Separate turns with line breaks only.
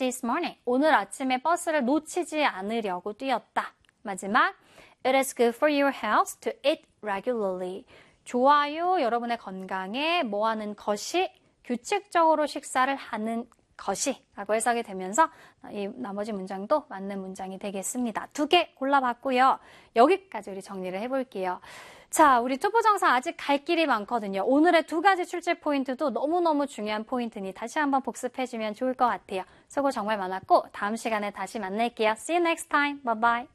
this morning. 오늘 아침에 버스를 놓치지 않으려고 뛰었다. 마지막, it is good for your health to eat regularly. 좋아요, 여러분의 건강에 뭐 하는 것이 규칙적으로 식사를 하는 것이 라고 해석이 되면서 이 나머지 문장도 맞는 문장이 되겠습니다. 2개 골라봤고요. 여기까지 우리 정리를 해볼게요. 자, 우리 투부정사 아직 갈 길이 많거든요. 오늘의 2가지 출제 포인트도 너무너무 중요한 포인트니 다시 한번 복습해주면 좋을 것 같아요. 수고 정말 많았고 다음 시간에 다시 만날게요. See you next time. Bye bye.